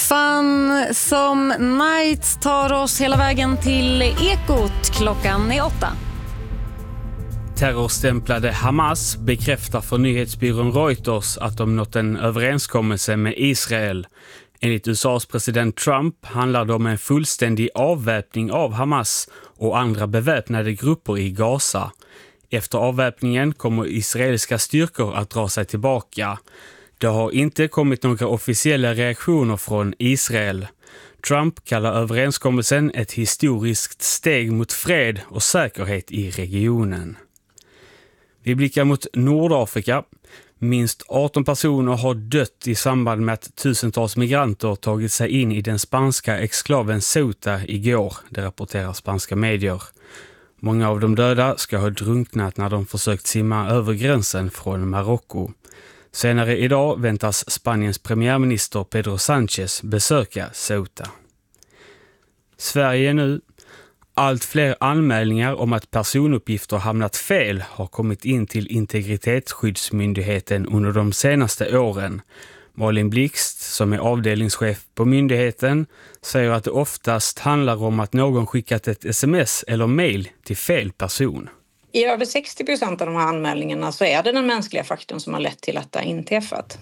Fun som Night tar oss hela vägen till Ekot. Klockan är 8. Terrorstämplade Hamas bekräftar för nyhetsbyrån Reuters att de nått en överenskommelse med Israel. Enligt USAs president Trump handlar det om en fullständig avväpning av Hamas och andra beväpnade grupper i Gaza. Efter avväpningen kommer israeliska styrkor att dra sig tillbaka. Det har inte kommit några officiella reaktioner från Israel. Trump kallar överenskommelsen ett historiskt steg mot fred och säkerhet i regionen. Vi blickar mot Nordafrika. Minst 18 personer har dött i samband med att tusentals migranter tagit sig in i den spanska exklaven Ceuta igår, det rapporterar spanska medier. Många av de döda ska ha drunknat när de försökt simma över gränsen från Marocko. Senare idag väntas Spaniens premiärminister Pedro Sánchez besöka Ceuta. Sverige nu. Allt fler anmälningar om att personuppgifter hamnat fel har kommit in till Integritetsskyddsmyndigheten under de senaste åren. Malin Blixt, som är avdelningschef på myndigheten, säger att det oftast handlar om att någon skickat ett sms eller mail till fel person. I över 60% av de här anmälningarna så är det den mänskliga faktorn som har lett till att det har inträffat.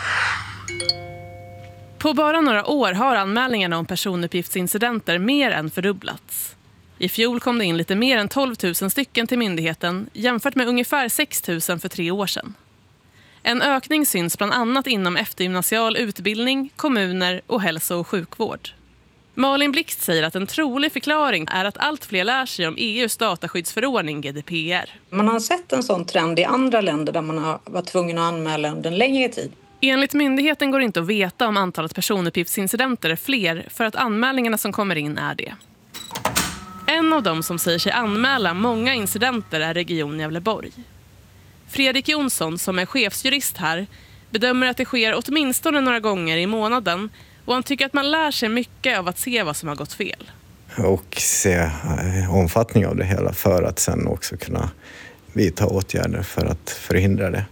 På bara några år har anmälningarna om personuppgiftsincidenter mer än fördubblats. I fjol kom det in lite mer än 12 000 stycken till myndigheten jämfört med ungefär 6 000 för 3 år sedan. En ökning syns bland annat inom eftergymnasial utbildning, kommuner och hälso- och sjukvård. Malin Blixt säger att en trolig förklaring är att allt fler lär sig om EUs dataskyddsförordning GDPR. Man har sett en sån trend i andra länder där man har varit tvungen att anmäla under en längre tid. Enligt myndigheten går det inte att veta om antalet personuppgiftsincidenter är fler för att anmälningarna som kommer in är det. En av dem som säger sig anmäla många incidenter är Region Gävleborg. Fredrik Jonsson, som är chefsjurist här, bedömer att det sker åtminstone några gånger i månaden och han tycker att man lär sig mycket av att se vad som har gått fel. Och se omfattning av det hela för att sen också kunna vidta åtgärder för att förhindra det.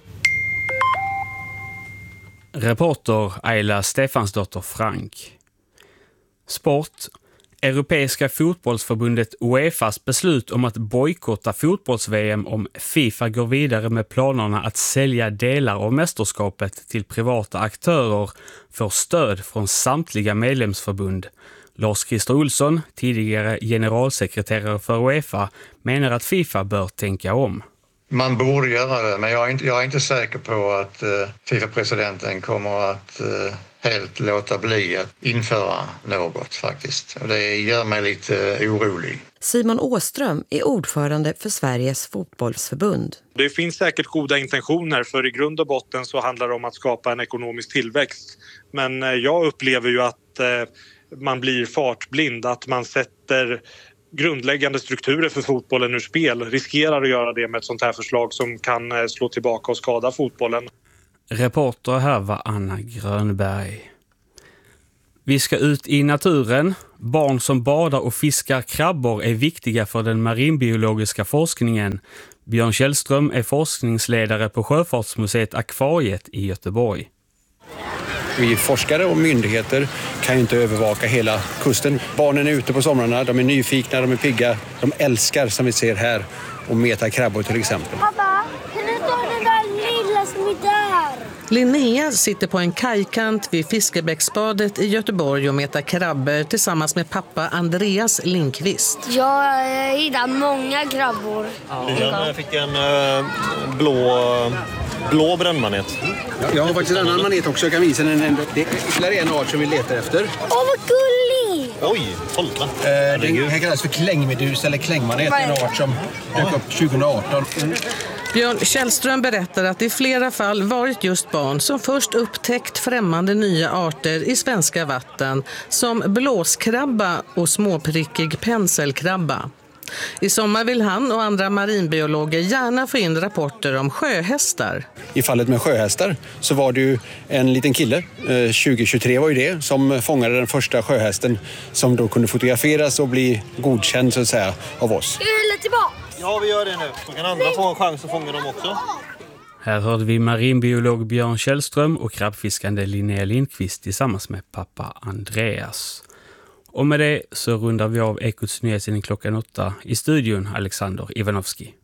Reporter Ayla Stefansdotter Frank. Sport. Europeiska fotbollsförbundet UEFAs beslut om att bojkotta fotbolls-VM om FIFA går vidare med planerna att sälja delar av mästerskapet till privata aktörer får stöd från samtliga medlemsförbund. Lars-Christer Olsson, tidigare generalsekreterare för UEFA, menar att FIFA bör tänka om. Man borde göra det, men jag är inte säker på att FIFA-presidenten kommer att helt låta bli att införa något faktiskt. Och det gör mig lite orolig. Simon Åström är ordförande för Sveriges fotbollsförbund. Det finns säkert goda intentioner, för i grund och botten så handlar det om att skapa en ekonomisk tillväxt. Men jag upplever ju att man blir fartblind, att man sätter grundläggande strukturer för fotbollen ur spel, riskerar att göra det med ett sånt här förslag som kan slå tillbaka och skada fotbollen. Reporter här var Anna Grönberg. Vi ska ut i naturen. Barn som badar och fiskar krabbor är viktiga för den marinbiologiska forskningen. Björn Källström är forskningsledare på Sjöfartsmuseet Akvariet i Göteborg. Vi forskare och myndigheter kan ju inte övervaka hela kusten. Barnen är ute på somrarna, de är nyfikna, de är pigga. De älskar, som vi ser här, att meta krabbor till exempel. Pappa, kan du ta den där lilla som är där? Linnea sitter på en kajkant vid Fiskebäcksbadet i Göteborg och metar krabbor tillsammans med pappa Andreas Lindqvist. Jag hittade många krabbor. Jag fick en blå brännmanet. Jag har faktiskt en annan manet också, jag kan visa den. Det är ytterligare en art som vi letar efter. Åh, vad gullig! Oj, kolla. Den här kallas för klängmedus eller klängmanet, en art som dök upp 2018. Björn Källström berättar att det i flera fall varit just barn som först upptäckt främmande nya arter i svenska vatten som blåskrabba och småprickig penselkrabba. I sommar vill han och andra marinbiologer gärna få in rapporter om sjöhästar. I fallet med sjöhästar så var det ju en liten kille, 2023 var ju det, som fångade den första sjöhästen som då kunde fotograferas och bli godkänd så att säga av oss. Ska vi hälla tillbaka? Ja, vi gör det nu. Så kan andra få en chans att fånga dem också. Här hörde vi marinbiolog Björn Källström och krabbfiskande Linnea Lindqvist tillsammans med pappa Andreas. Och med det så rundar vi av Ekots nyhetssändning klockan 8 i studion, Alexander Ivanovski.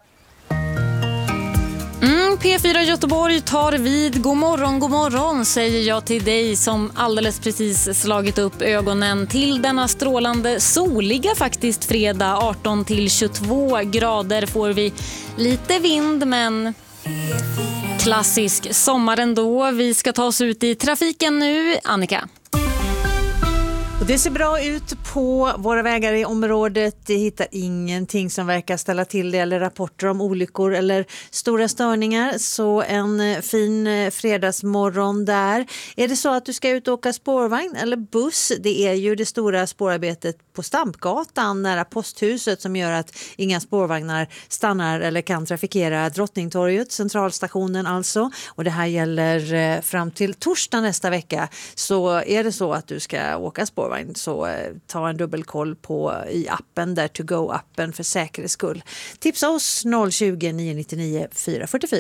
P4 Göteborg tar vid. God morgon, säger jag till dig som alldeles precis slagit upp ögonen till denna strålande soliga faktiskt fredag. 18-22 grader får vi, lite vind men klassisk sommar ändå. Vi ska ta oss ut i trafiken nu, Annika. Och det ser bra ut på våra vägar i området. Det hittar ingenting som verkar ställa till det eller rapporter om olyckor eller stora störningar. Så en fin fredagsmorgon där. Är det så att du ska ut och åka spårvagn eller buss? Det är ju det stora spårarbetet på Stampgatan nära posthuset som gör att inga spårvagnar stannar eller kan trafikera Drottningtorget, centralstationen alltså. Och det här gäller fram till torsdag nästa vecka. Så är det så att du ska åka spårvagn så ta en dubbelkoll i appen där, To Go-appen för säkerhets skull. Tipsa oss 020 999 444.